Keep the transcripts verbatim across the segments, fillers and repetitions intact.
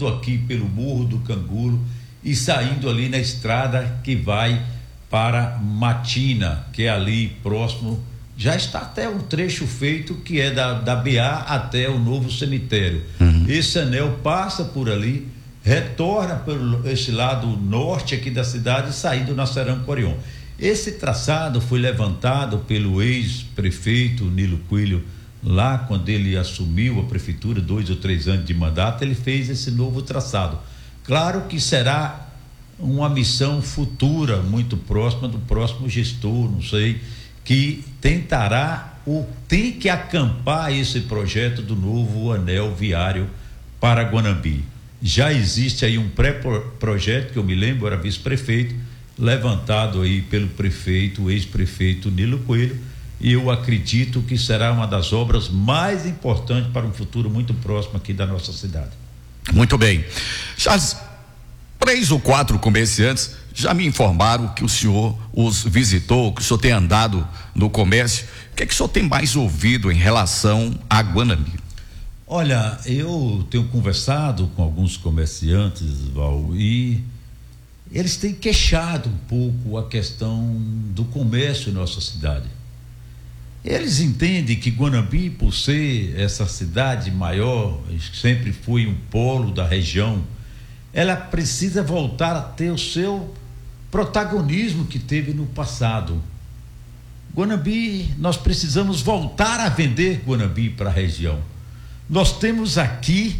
passando aqui pelo Morro do Cangulo e saindo ali na estrada que vai para Matina, que é ali próximo. Já está até um trecho feito que é da, da B A até o novo cemitério. Uhum. Esse anel passa por ali, retorna pelo esse lado norte aqui da cidade, saindo na Serão Corion. Esse traçado foi levantado pelo ex-prefeito Nilo Coelho, lá quando ele assumiu a prefeitura, dois ou três anos de mandato, ele fez esse novo traçado. Claro que será uma missão futura, muito próxima do próximo gestor, não sei, que tentará ou tem que acampar esse projeto do novo anel viário para Guanambi. Já existe aí um pré-projeto, que eu me lembro, era vice-prefeito, levantado aí pelo prefeito, o ex-prefeito Nilo Coelho, e eu acredito que será uma das obras mais importantes para um futuro muito próximo aqui da nossa cidade. Muito bem. Charles, três ou quatro comerciantes já me informaram que o senhor os visitou, que o senhor tem andado no comércio. O que é que o senhor tem mais ouvido em relação a Guanambi? Olha, eu tenho conversado com alguns comerciantes, Val, e eles têm queixado um pouco a questão do comércio em nossa cidade. Eles entendem que Guanambi, por ser essa cidade maior, sempre foi um polo da região, ela precisa voltar a ter o seu protagonismo que teve no passado. Guanambi, nós precisamos voltar a vender Guanambi para a região. Nós temos aqui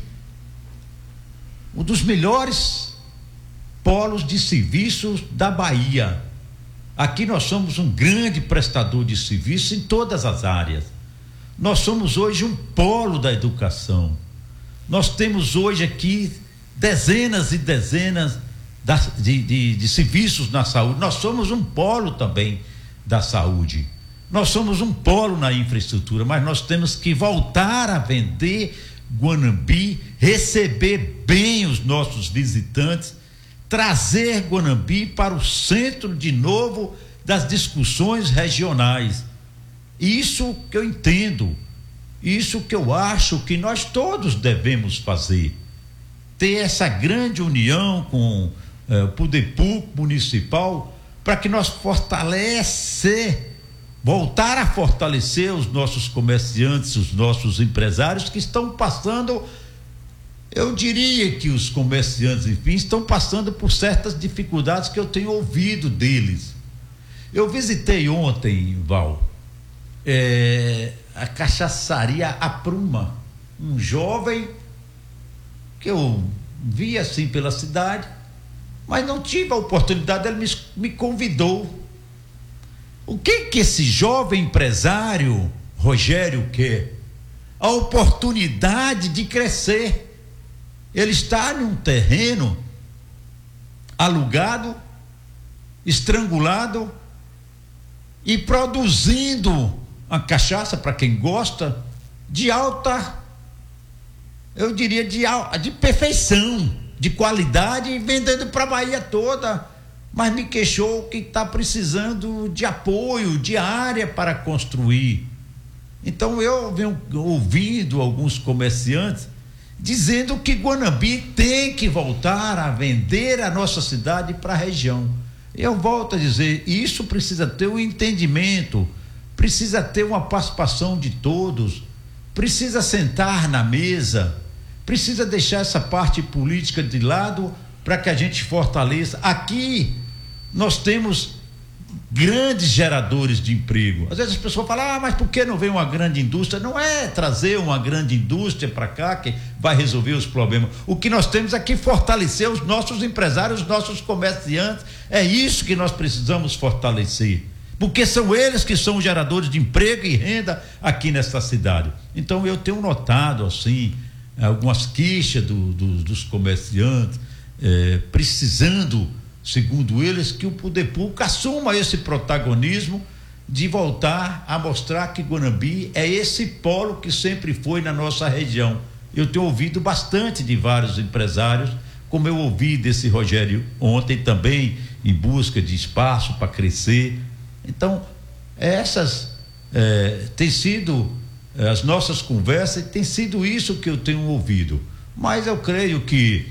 um dos melhores polos de serviços da Bahia. Aqui nós somos um grande prestador de serviço em todas as áreas. Nós somos hoje um polo da educação. Nós temos hoje aqui dezenas e dezenas de, de, de serviços na saúde. Nós somos um polo também da saúde. Nós somos um polo na infraestrutura, mas nós temos que voltar a vender Guanambi, receber bem os nossos visitantes, trazer Guanambi para o centro de novo das discussões regionais. Isso que eu entendo, isso que eu acho que nós todos devemos fazer. Ter essa grande união com eh, o poder público municipal para que nós fortalecer, voltar a fortalecer os nossos comerciantes, os nossos empresários que estão passando, eu diria que os comerciantes, enfim, estão passando por certas dificuldades que eu tenho ouvido deles. Eu visitei ontem, Val, é, a cachaçaria Apruma, um jovem que eu vi assim pela cidade, mas não tive a oportunidade, ele me, me convidou. O que que esse jovem empresário, Rogério, quer? A oportunidade de crescer. Ele está num terreno alugado, estrangulado e produzindo a cachaça, para quem gosta, de alta, eu diria de, de perfeição, de qualidade, e vendendo para a Bahia toda. Mas me queixou que está precisando de apoio, de área para construir. Então eu venho ouvindo alguns comerciantes dizendo que Guanambi tem que voltar a vender a nossa cidade para a região. Eu volto a dizer, isso precisa ter um entendimento, precisa ter uma participação de todos, precisa sentar na mesa, precisa deixar essa parte política de lado para que a gente fortaleça. Aqui nós temos grandes geradores de emprego. Às vezes as pessoas falam, ah, mas por que não vem uma grande indústria? Não é trazer uma grande indústria para cá que vai resolver os problemas. O que nós temos é que fortalecer os nossos empresários, os nossos comerciantes. É isso que nós precisamos fortalecer, porque são eles que são geradores de emprego e renda aqui nesta cidade. Então eu tenho notado assim algumas queixas do, do, dos comerciantes, eh, precisando, segundo eles, que o poder público assuma esse protagonismo de voltar a mostrar que Guanambi é esse polo que sempre foi na nossa região. Eu tenho ouvido bastante de vários empresários, como eu ouvi desse Rogério ontem também, em busca de espaço para crescer. Então, essas eh, têm sido eh, as nossas conversas, e tem sido isso que eu tenho ouvido. Mas eu creio que